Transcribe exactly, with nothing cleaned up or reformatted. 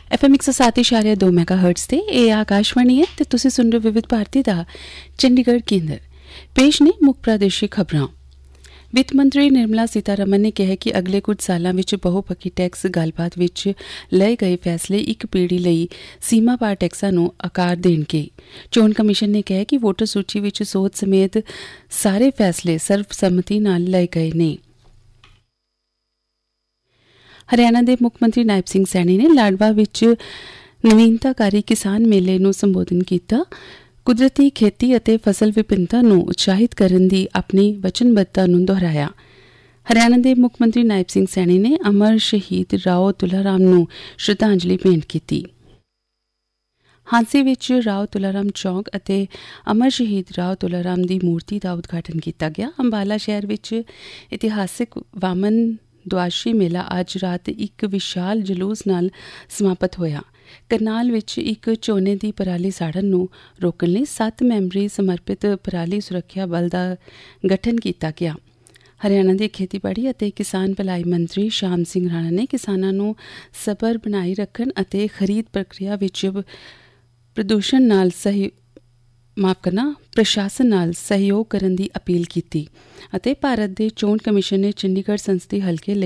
F M एक सौ सात इशारे दो मैगा हर्ट्स से ये आकाशवाणी है तो तुसी सुन रहे विविध भारती का चंडीगढ़ केंद्र। पेश ने मुख प्रादेशिक खबरां। ਵਿੱਤ ਮੰਤਰੀ ਨਿਰਮਲਾ ਸੀਤਾਰਮਨ ਨੇ ਕਿਹਾ ਕਿ ਅਗਲੇ ਕੁਝ ਸਾਲਾਂ ਵਿੱਚ ਬਹੁਪੱਖੀ ਟੈਕਸ ਗੱਲਬਾਤ ਵਿੱਚ ਲਏ ਗਏ ਫੈਸਲੇ ਇੱਕ ਪੀੜ੍ਹੀ ਲਈ ਸੀਮਾ ਪਾਰ ਟੈਕਸਾਂ ਨੂੰ ਆਕਾਰ ਦੇਣਗੇ। ਚੋਣ ਕਮਿਸ਼ਨ ਨੇ ਕਿਹਾ ਕਿ ਵੋਟਰ ਸੂਚੀ ਵਿੱਚ ਸੋਧ ਸਮੇਤ ਸਾਰੇ ਫੈਸਲੇ ਸਰਬਸੰਮਤੀ ਨਾਲ ਲਏ ਗਏ ਨੇ। ਹਰਿਆਣਾ ਦੇ ਮੁੱਖ ਮੰਤਰੀ ਨਾਇਬ ਸਿੰਘ ਸੈਣੀ ਨੇ ਲਾਡਵਾ ਵਿੱਚ ਨਵੀਨਤਾਕਾਰੀ ਕਿਸਾਨ ਮੇਲੇ ਨੂੰ ਸੰਬੋਧਨ ਕੀਤਾ। ਕੁਦਰਤੀ ਖੇਤੀ ਅਤੇ ਫਸਲ ਵਿਭਿੰਨਤਾ ਨੂੰ ਉਤਸ਼ਾਹਿਤ ਕਰਨ ਦੀ ਆਪਣੀ ਵਚਨਬੱਧਤਾ ਨੂੰ ਦੁਹਰਾਇਆ। ਹਰਿਆਣਾ ਦੇ ਮੁੱਖ ਮੰਤਰੀ ਨਾਇਬ ਸਿੰਘ ਸੈਣੀ ਨੇ ਅਮਰ ਸ਼ਹੀਦ ਰਾਓ ਤੁਲਾਰਾਮ ਨੂੰ ਸ਼ਰਧਾਂਜਲੀ ਭੇਂਟ ਕੀਤੀ। ਹਾਂਸੀ ਵਿੱਚ ਰਾਓ ਤੁਲਾਰਾਮ ਚੌਂਕ ਅਤੇ ਅਮਰ ਸ਼ਹੀਦ ਰਾਓ ਤੁਲਾਰਾਮ ਦੀ ਮੂਰਤੀ ਦਾ ਉਦਘਾਟਨ ਕੀਤਾ ਗਿਆ। ਅੰਬਾਲਾ ਸ਼ਹਿਰ ਵਿੱਚ ਇਤਿਹਾਸਿਕ ਵਾਮਨ ਦੁਆਸ਼ੀ ਮੇਲਾ ਅੱਜ ਰਾਤ ਇੱਕ ਵਿਸ਼ਾਲ ਜਲੂਸ ਨਾਲ ਸਮਾਪਤ ਹੋਇਆ। ਕਰਨਾਲ ਵਿੱਚ ਇੱਕ ਝੋਨੇ ਦੀ ਪਰਾਲੀ ਸਾੜਨ ਨੂੰ ਰੋਕਣ ਲਈ ਸੱਤ ਮੈਂਬਰੀ ਸਮਰਪਿਤ ਪਰਾਲੀ ਸੁਰੱਖਿਆ ਬਲ ਦਾ ਗਠਨ ਕੀਤਾ ਗਿਆ। ਹਰਿਆਣਾ ਦੇ ਖੇਤੀਬਾੜੀ ਅਤੇ ਕਿਸਾਨ ਭਲਾਈ ਮੰਤਰੀ ਸ਼ਾਮ ਸਿੰਘ ਰਾਣਾ ਨੇ ਕਿਸਾਨਾਂ ਨੂੰ ਸਬਰ ਬਣਾਈ ਰੱਖਣ ਅਤੇ ਖਰੀਦ ਪ੍ਰਕਿਰਿਆ ਵਿੱਚ ਪ੍ਰਦੂਸ਼ਣ ਨਾਲ ਸਹੀ ਮਾਫ ਕਰਨਾ ਪ੍ਰਸ਼ਾਸਨ ਨਾਲ ਸਹਿਯੋਗ ਕਰਨ ਦੀ ਅਪੀਲ ਕੀਤੀ ਅਤੇ ਭਾਰਤ ਦੇ ਚੋਣ ਕਮਿਸ਼ਨ ਨੇ ਚੰਡੀਗੜ੍ਹ ਸੰਸਦੀ ਹਲਕੇ ਲਈ